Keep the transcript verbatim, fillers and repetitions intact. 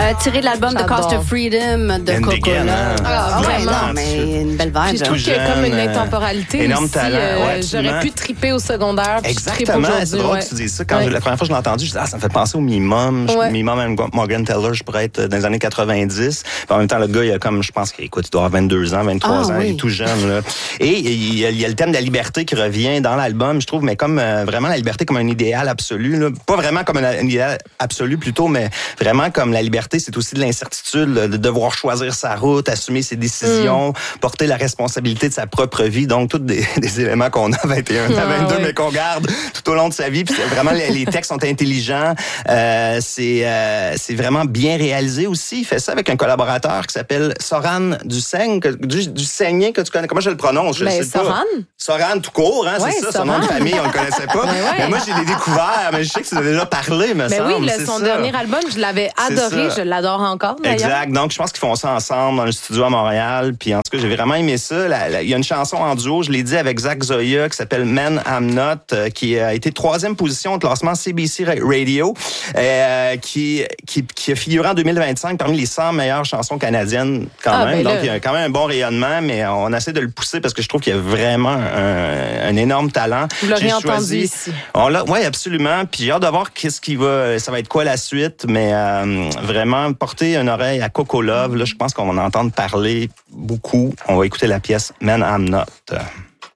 Euh, tiré de l'album The Cost of Freedom de Coca-Cola. Ah, vraiment, ah, mais une belle vibe. Je trouve qu'il y a comme une intemporalité. Énorme aussi, talent. euh, Ouais, j'aurais pu triper au secondaire. Exactement. C'est drôle ouais. que tu dises ça. Quand ouais. je, la première fois que je l'ai entendu, je disais, ah, ça me fait penser au Mimum. Ouais. Mimum and Morgan Taylor, je pourrais être dans les années quatre-vingt-dix. Puis en même temps, le gars, il a comme, je pense qu'il écoute, il doit avoir vingt-deux ans, vingt-trois ah, ans. Oui. Il est tout jeune, là. Et il y, a, il y a le thème de la liberté qui revient dans l'album, je trouve, mais comme euh, vraiment la liberté comme un idéal absolu, là. Pas vraiment comme un, un idéal absolu plutôt, mais vraiment comme la liberté, c'est aussi de l'incertitude, là, de devoir choisir sa route, assumer ses décisions, mm. porter la responsabilité de sa propre vie. Donc, tous des, des éléments qu'on a à vingt et un, à vingt-deux, ah, ouais. mais qu'on garde tout au long de sa vie. Puis vraiment, les, les textes sont intelligents. Euh, c'est, euh, c'est vraiment bien réalisé aussi. Il fait ça avec un collaborateur qui s'appelle Soran Dusseigne, que, du, du Saigné, que tu connais. Comment je le prononce? Je ben, sais Soran? pas. Soran tout court, hein, ouais, c'est ça. Soran. Son nom de famille, on le connaissait pas. ben ouais. Mais moi, je l'ai découvert. Mais je sais que tu as déjà parlé, me mais semble. oui, le, c'est son ça. dernier album, je l'avais adoré. Je l'adore encore, d'ailleurs. Exact. Donc, je pense qu'ils font ça ensemble dans le studio à Montréal. Puis, en tout cas, j'ai vraiment aimé ça. La, la, il y a une chanson en duo, je l'ai dit, avec Zach Zoya, qui s'appelle Man I'm Not, euh, qui a été troisième position au classement C B C Radio, euh, qui, qui, qui a figuré en deux mille vingt-cinq parmi les cent meilleures chansons canadiennes quand ah, même. Ben Donc, là. Il y a quand même un bon rayonnement, mais on essaie de le pousser parce que je trouve qu'il y a vraiment un, un énorme talent. Vous l'aurez j'ai entendu choisi, ici. On l'a, oui, absolument. Puis j'ai hâte de voir qu'est-ce qui va, ça va être quoi la suite, mais euh, vraiment porter une oreille à Coco Love. Là, je pense qu'on va en entendre parler beaucoup. On va écouter la pièce Man I'm Not.